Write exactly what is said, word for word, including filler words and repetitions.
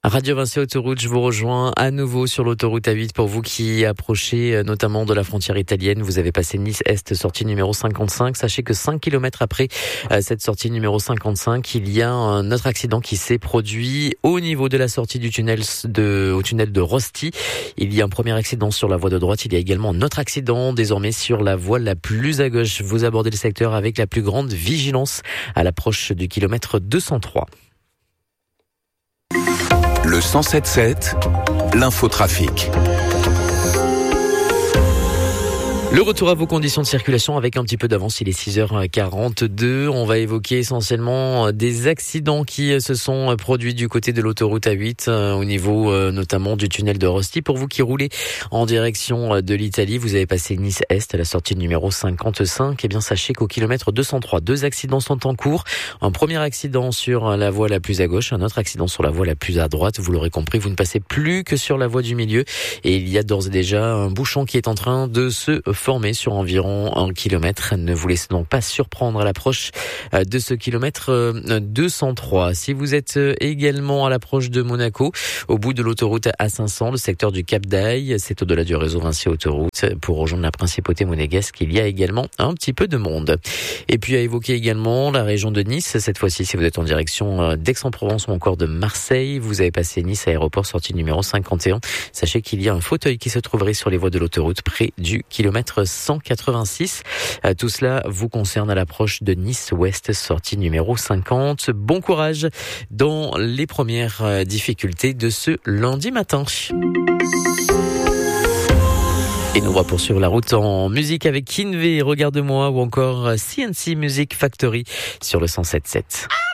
Radio Vinci Autoroute, je vous rejoins à nouveau sur l'autoroute A huit pour vous qui approchez notamment de la frontière italienne. Vous avez passé Nice-Est, sortie numéro cinquante-cinq. Sachez que cinq kilomètres après cette sortie numéro cinquante-cinq, il y a un autre accident qui s'est produit au niveau de la sortie du tunnel de, au tunnel de Rosti. Il y a un premier accident sur la voie de droite. Il y a également un autre accident désormais sur la voie la plus à gauche. Vous abordez le secteur avec la plus grande vigilance à l'approche du kilomètre deux cent trois. Le cent sept sept, l'infotrafic. Le retour à vos conditions de circulation avec un petit peu d'avance, il est six heures quarante-deux. On va évoquer essentiellement des accidents qui se sont produits du côté de l'autoroute A huit, au niveau notamment du tunnel de Rosti. Pour vous qui roulez en direction de l'Italie, vous avez passé Nice-Est à la sortie numéro cinquante-cinq. Eh bien, sachez qu'au kilomètre deux cent trois, deux accidents sont en cours. Un premier accident sur la voie la plus à gauche, un autre accident sur la voie la plus à droite. Vous l'aurez compris, vous ne passez plus que sur la voie du milieu et il y a d'ores et déjà un bouchon qui est en train de se formé sur environ un kilomètre. Ne vous laissez donc pas surprendre à l'approche de ce kilomètre deux cent trois. Si vous êtes également à l'approche de Monaco, au bout de l'autoroute A cinq cents, le secteur du Cap d'Aille, c'est au-delà du réseau Vinci Autoroute. Pour rejoindre la principauté monégasque, il y a également un petit peu de monde. Et puis à évoquer également la région de Nice. Cette fois-ci, si vous êtes en direction d'Aix-en-Provence ou encore de Marseille, vous avez passé Nice aéroport, sortie numéro cinquante et un. Sachez qu'il y a un fauteuil qui se trouverait sur les voies de l'autoroute près du kilomètre cent quatre-vingt-six. Tout cela vous concerne à l'approche de Nice-Ouest, sortie numéro cinquante. Bon courage dans les premières difficultés de ce lundi matin. Et nous on va poursuivre la route en musique avec Kinvey, Regarde-moi, ou encore C N C Music Factory sur le cent sept sept.